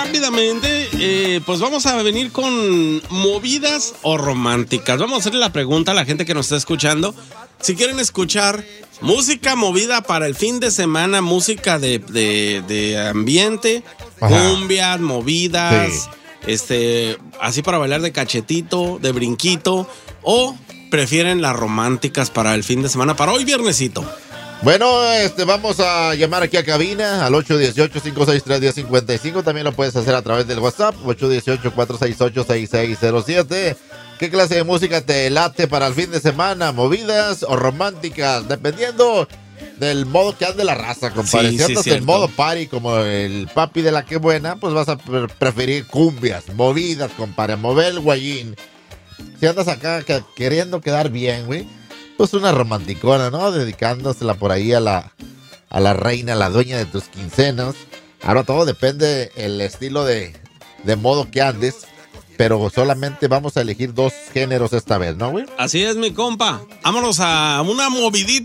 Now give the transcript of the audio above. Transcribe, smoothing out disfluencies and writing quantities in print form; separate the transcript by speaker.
Speaker 1: rápidamente, pues vamos a venir con movidas o románticas. Vamos a hacerle la pregunta a la gente que nos está escuchando. Si quieren escuchar música movida para el fin de semana, música de ambiente, cumbias, movidas, así para bailar de cachetito, de brinquito, o prefieren las románticas para el fin de semana, para hoy viernesito.
Speaker 2: Bueno, vamos a llamar aquí a cabina al 818-563-1055. También lo puedes hacer a través del WhatsApp, 818-468-6607. ¿Qué clase de música te late para el fin de semana? ¿Movidas o románticas? Dependiendo del modo que ande la raza, compadre. Si andas en modo party como el papi de la que buena, pues vas a preferir cumbias, movidas, compadre, mover el guayín. Si andas acá queriendo quedar bien, güey, pues una romanticona, ¿no? Dedicándosela por ahí a la reina, a la dueña de tus quincenas. Ahora todo depende el estilo de modo que andes, pero solamente vamos a elegir 2 géneros esta vez, ¿no, güey?
Speaker 1: Así es, mi compa. Vámonos a una movidita.